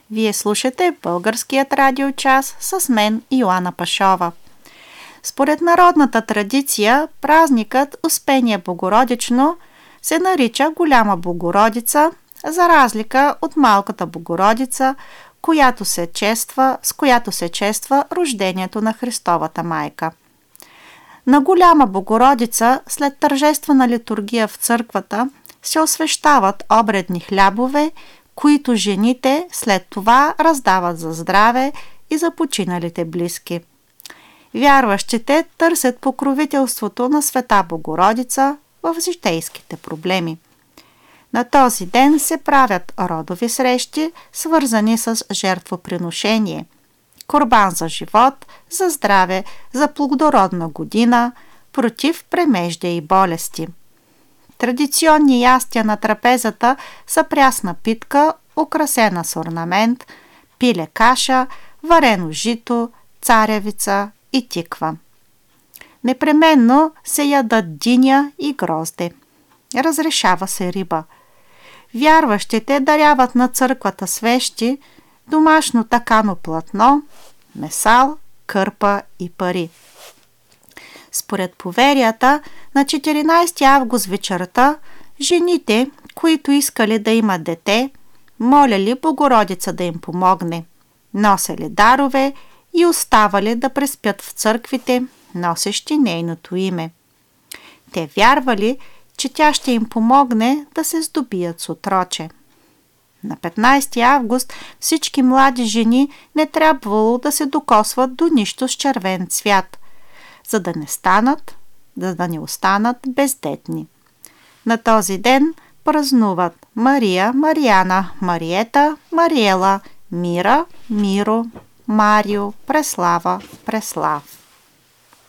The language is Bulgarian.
Вие слушате Българският радиочас с мен Йоана Пашова. Според народната традиция, празникът Успение Богородично се нарича Голяма Богородица, за разлика от Малката Богородица, с която се чества рождението на Христовата майка. На Голяма Богородица след тържествена литургия в църквата се освещават обредни хлябове, които жените след това раздават за здраве и за починалите близки. Вярващите търсят покровителството на Света Богородица в житейските проблеми. На този ден се правят родови срещи, свързани с жертвоприношение, курбан за живот, за здраве, за плодородна година, против премеждия и болести. Традиционни ястия на трапезата са прясна питка, украсена с орнамент, пиле каша, варено жито, царевица и тиква. Непременно се ядат диня и грозде. Разрешава се риба. Вярващите даряват на църквата свещи, домашно такано платно, месал, кърпа и пари. Според поверията, на 14 август вечерта, жените, които искали да имат дете, моляли Богородица да им помогне, носели дарове и оставали да преспят в църквите, носещи нейното име. Те вярвали, че тя ще им помогне да се здобият с отроче. На 15 август всички млади жени не трябвало да се докосват до нищо с червен цвят, за да не останат бездетни. На този ден празнуват Мария, Мариана, Мариета, Мариела, Мира, Миро, Марио, Преслава, Преслав.